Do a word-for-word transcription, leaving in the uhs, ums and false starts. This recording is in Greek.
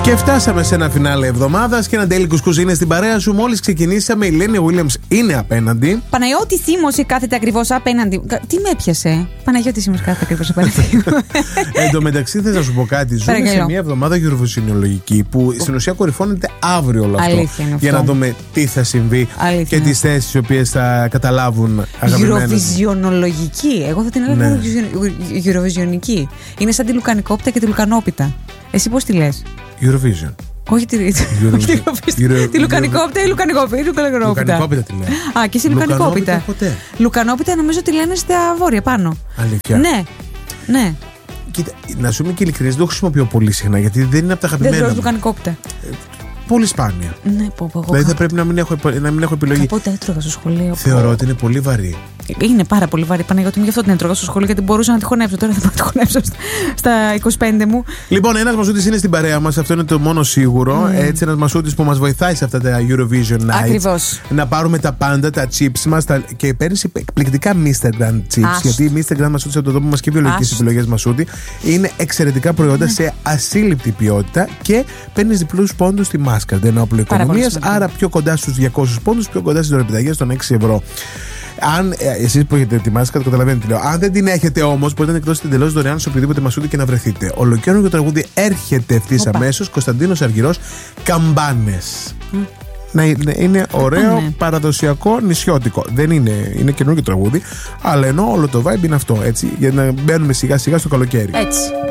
Και φτάσαμε σε ένα φινάλε εβδομάδας και ένα τέλει κουσκούζ είναι στην παρέα σου. Μόλις ξεκινήσαμε, η Λένι Williams είναι απέναντι. Παναγιώτη Σίμος κάθεται ακριβώς απέναντι. Τι με έπιασε, Παναγιώτη Σίμος κάθεται ακριβώς απέναντι. Εν τω μεταξύ, θες να σου πω κάτι. Ζούμε Παρακαλώ. σε μια εβδομάδα γεωροβοσιολογική που στην ουσία κορυφώνεται αύριο όλο αυτό. Αλήθεια είναι αυτό. Για να δούμε τι θα συμβεί. Αλήθεια Και είναι. τις θέσεις τις οποίες θα καταλάβουν αγαπημένες. Γεωροβιζιονολογική. Εγώ θα την έλεγα γεωροβιζιονική. Είναι σαν τη λουκανικόπιτα και τη λουκανόπιτα. Εσύ πώς τη λες? Eurovision. Όχι τη Euro- Τη λουκανικόπιτα ή λουκανικόπιτα. Λουκανικόπιτα τη λέει. Α, και εσύ λουκανικόπιτα. Λουκανόπιτα ποτέ. Λουκανόπιτα νομίζω τη λένε στα βόρεια πάνω. Αλήθεια. Ναι, ναι. Κοίτα, να σου είμαι και ειλικρινής, δεν το χρησιμοποιώ πολύ συχνά γιατί δεν είναι από τα Δεν αγαπημένα τρώω μου. λουκανικόπιτα. Πολύ σπάνια. Ναι, πω, πω, εγώ Δηλαδή θα πρέπει να μην έχω, να μην έχω επιλογή. Κάποτε έτρωγα στο σχολείο. Θεωρώ ότι είναι πολύ βαρύ. Είναι πάρα πολύ βαρύ, Παναγιώτη μου, γι' αυτό την έτρωγα στο σχολείο, γιατί μπορούσα να τη χωνέψω. Τώρα δεν μπορώ να τη χωνέψω στα- στα είκοσι πέντε μου. Λοιπόν, ένας Μασούτης είναι στην παρέα μας, αυτό είναι το μόνο σίγουρο. Mm. Έτσι, ένας Μασούτης που μας βοηθάει σε αυτά τα Eurovision Nights. Ακριβώς. Να πάρουμε τα πάντα, τα chips μας τα... και παίρνει εκπληκτικά μίστερ Grand chips. Άστο. Γιατί η μίστερ Grand Μασούτης από το τόπο μας και βιολογικές Άστο. επιλογές Μασούτη είναι εξαιρετικά προϊόντα σε ασύλληπτη ποιότητα και παίρνει διπλούς πόντους στη μάσκα. Δεν είναι όπλο οικονομίας, άρα πιο κοντά στους διακόσιους πόντους, πιο κοντά στις δωρεπιταγές των έξι ευρώ. Αν εσείς που έχετε ετοιμάσει, το καταλαβαίνετε τι λέω. Αν δεν την έχετε όμως, μπορείτε να εκδώσετε εντελώς δωρεάν σε οποιοδήποτε Μασούτη και να βρεθείτε. Ολοκαίρινο τραγούδι έρχεται ευθύς αμέσως. Κωνσταντίνος Αργυρός, Καμπάνες. Mm. Να είναι, είναι ωραίο, ναι. παραδοσιακό, νησιώτικο. Δεν είναι, είναι καινούργιο τραγούδι, αλλά ενώ όλο το vibe είναι αυτό, έτσι, για να μπαίνουμε σιγά σιγά στο καλοκαίρι. Έτσι.